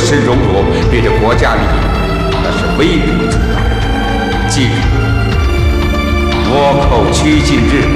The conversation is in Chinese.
身荣辱，为了国家利益，那是微不足道。记住，倭寇趋近日。